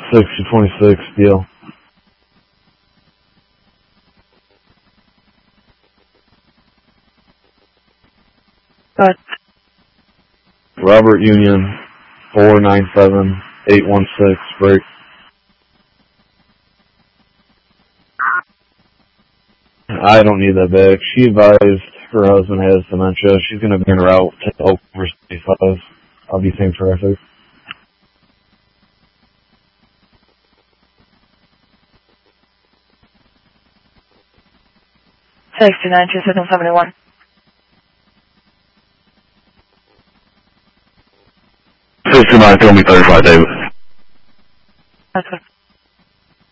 6026 deal. Go ahead. Robert Union 497816 break. I don't need that back. She advised her husband has dementia. She's going to be en route to over 65. I'll be seeing traffic. Six 29271. Six 292 me 35 David. That's good.